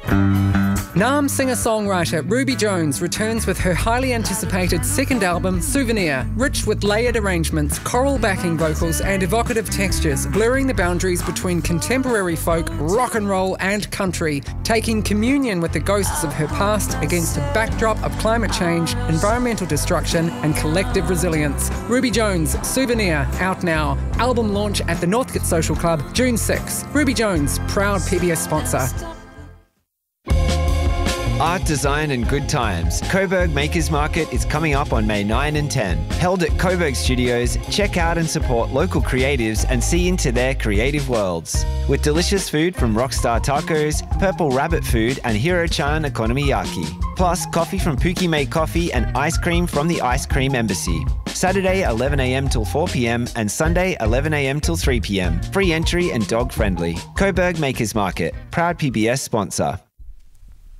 Naarm singer-songwriter Ruby Jones returns with her highly anticipated second album, Souvenir, rich with layered arrangements, choral backing vocals and evocative textures, blurring the boundaries between contemporary folk, rock and roll and country, taking communion with the ghosts of her past against a backdrop of climate change, environmental destruction and collective resilience. Ruby Jones, Souvenir, out now. Album launch at the Northcote Social Club, June 6. Ruby Jones, proud PBS sponsor. Art, design and good times. Coburg Makers Market is coming up on May 9 and 10. Held at Coburg Studios, check out and support local creatives and see into their creative worlds. With delicious food from Rockstar Tacos, Purple Rabbit Food and Hiro-chan Okonomiyaki. Plus coffee from Pookie Made Coffee and ice cream from the Ice Cream Embassy. Saturday 11 a.m. till 4 p.m. and Sunday 11 a.m. till 3 p.m. Free entry and dog friendly. Coburg Makers Market, proud PBS sponsor.